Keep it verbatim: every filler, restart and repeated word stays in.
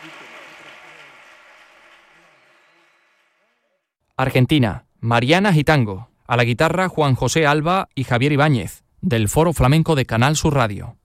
Argentina, Mariana Gitango. A la guitarra, Juan José Alba y Javier Ibáñez, del Foro Flamenco de Canal Sur Radio.